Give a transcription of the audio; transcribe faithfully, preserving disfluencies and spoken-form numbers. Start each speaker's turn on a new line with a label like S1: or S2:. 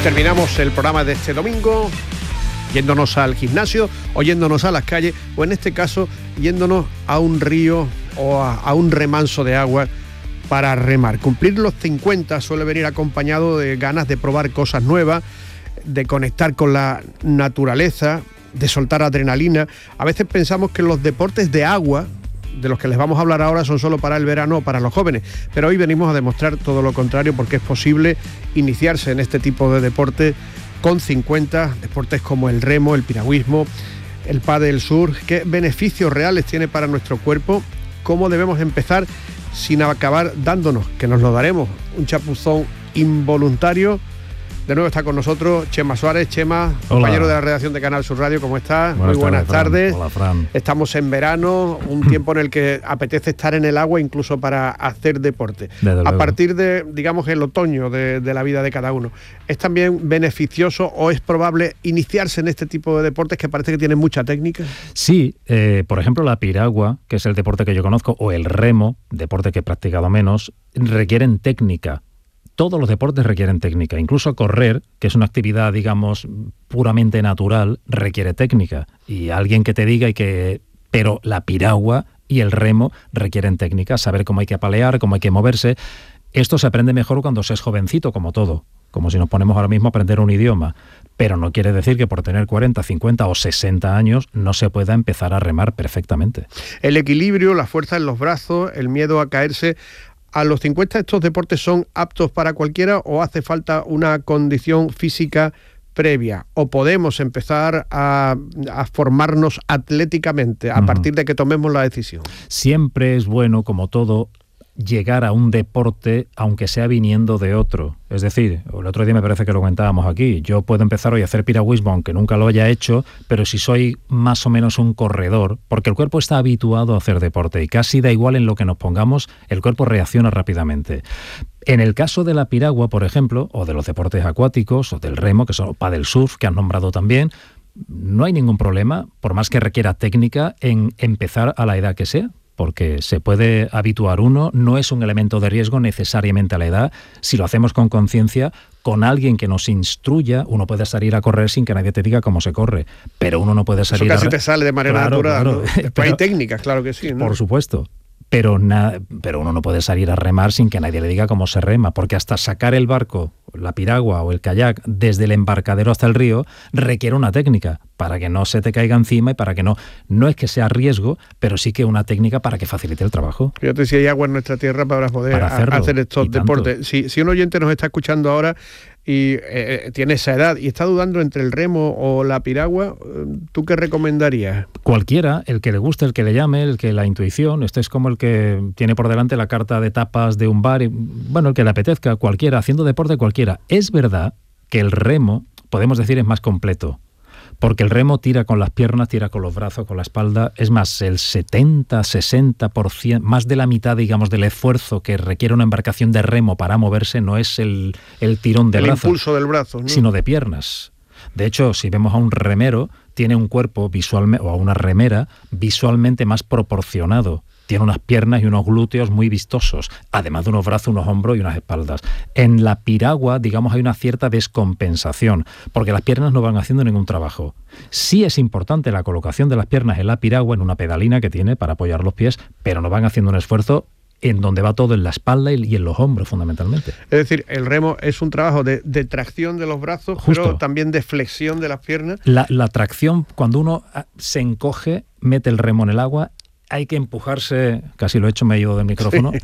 S1: Terminamos el programa de este domingo yéndonos al gimnasio o yéndonos a las calles, o en este caso yéndonos a un río o a, a un remanso de agua para remar. Cumplir los cincuenta suele venir acompañado de ganas de probar cosas nuevas, de conectar con la naturaleza, de soltar adrenalina. A veces pensamos que los deportes de agua, de los que les vamos a hablar ahora, son solo para el verano o para los jóvenes, pero hoy venimos a demostrar todo lo contrario, porque es posible iniciarse en este tipo de deporte con cincuenta, deportes como el remo, el piragüismo, el pádel surf. ¿Qué beneficios reales tiene para nuestro cuerpo? ¿Cómo debemos empezar sin acabar dándonos, que nos lo daremos, un chapuzón involuntario? De nuevo está con nosotros Chema Suárez. Chema,
S2: Hola.
S1: Compañero de la redacción de Canal Sur Radio, ¿cómo estás?
S2: Buenas
S1: Muy buenas tardes.
S2: tardes. Hola, Fran.
S1: Estamos en verano, un tiempo en el que apetece estar en el agua incluso para hacer deporte.
S2: Desde
S1: A
S2: luego.
S1: partir de, digamos, el otoño de, de la vida de cada uno, ¿es también beneficioso o es probable iniciarse en este tipo de deportes que parece que tienen mucha técnica?
S2: Sí, eh, por ejemplo la piragua, que es el deporte que yo conozco, o el remo, deporte que he practicado menos, requieren técnica. Todos los deportes requieren técnica, incluso correr, que es una actividad, digamos, puramente natural, requiere técnica. Y alguien que te diga y que... Pero la piragua y el remo requieren técnica, saber cómo hay que apalear, cómo hay que moverse. Esto se aprende mejor cuando se es jovencito, como todo. Como si nos ponemos ahora mismo a aprender un idioma. Pero no quiere decir que por tener cuarenta, cincuenta o sesenta años no se pueda empezar a remar perfectamente.
S1: El equilibrio, la fuerza en los brazos, el miedo a caerse. ¿A los cincuenta estos deportes son aptos para cualquiera o hace falta una condición física previa? ¿O podemos empezar a, a formarnos atléticamente a uh-huh. partir de que tomemos la decisión?
S2: Siempre es bueno, como todo, llegar a un deporte aunque sea viniendo de otro. Es decir, el otro día me parece que lo comentábamos aquí, yo puedo empezar hoy a hacer piragüismo aunque nunca lo haya hecho, pero si soy más o menos un corredor, porque el cuerpo está habituado a hacer deporte y casi da igual en lo que nos pongamos, el cuerpo reacciona rápidamente. En el caso de la piragua, por ejemplo, o de los deportes acuáticos, o del remo, que son pádel surf, que has nombrado también, no hay ningún problema, por más que requiera técnica, en empezar a la edad que sea, porque se puede habituar uno, no es un elemento de riesgo necesariamente a la edad. Si lo hacemos con conciencia, con alguien que nos instruya, uno puede salir a correr sin que nadie te diga cómo se corre, pero uno no puede salir...
S1: Eso casi
S2: a...
S1: te sale de manera
S2: claro,
S1: natural,
S2: claro.
S1: ¿no? Pero hay técnicas, claro que sí, ¿no?
S2: Por supuesto. Pero, na, pero uno no puede salir a remar sin que nadie le diga cómo se rema, porque hasta sacar el barco, la piragua o el kayak desde el embarcadero hasta el río requiere una técnica para que no se te caiga encima y para que no... No es que sea riesgo, pero sí que una técnica para que facilite el trabajo.
S1: Fíjate si hay agua en nuestra tierra para poder
S2: para hacerlo,
S1: hacer estos deportes. Si, si un oyente nos está escuchando ahora y eh, tiene esa edad y está dudando entre el remo o la piragua, ¿tú qué recomendarías?
S2: Cualquiera, el que le guste, el que le llame, el que la intuición, este es como el que tiene por delante la carta de tapas de un bar, y, bueno, el que le apetezca, cualquiera, haciendo deporte cualquiera. Es verdad que el remo, podemos decir, es más completo, porque el remo tira con las piernas, tira con los brazos, con la espalda. Es más, el setenta, sesenta por ciento, más de la mitad, digamos, del esfuerzo que requiere una embarcación de remo para moverse no es el, el tirón de
S1: el
S2: brazos,
S1: el impulso del brazo, ¿no?
S2: Sino de piernas. De hecho, si vemos a un remero, tiene un cuerpo visualmente, o a una remera, visualmente más proporcionado. Tiene unas piernas y unos glúteos muy vistosos, además de unos brazos, unos hombros y unas espaldas. En la piragua, digamos, hay una cierta descompensación, porque las piernas no van haciendo ningún trabajo. Sí es importante la colocación de las piernas en la piragua, en una pedalina que tiene para apoyar los pies, pero no van haciendo un esfuerzo en donde va todo en la espalda y en los hombros, fundamentalmente.
S1: Es decir, el remo es un trabajo de, de tracción de los brazos,
S2: Justo.
S1: Pero también de flexión de las piernas.
S2: La, la tracción, cuando uno se encoge, mete el remo en el agua, hay que empujarse, casi lo he hecho, me he ido del micrófono,
S1: sí.